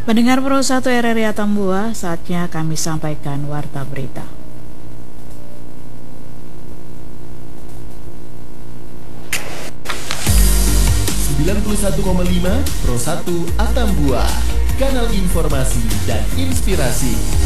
Pendengar Pro 1 RRI Atambua, saatnya kami sampaikan warta berita. .5 Pro 1 Atambua, kanal informasi dan inspirasi.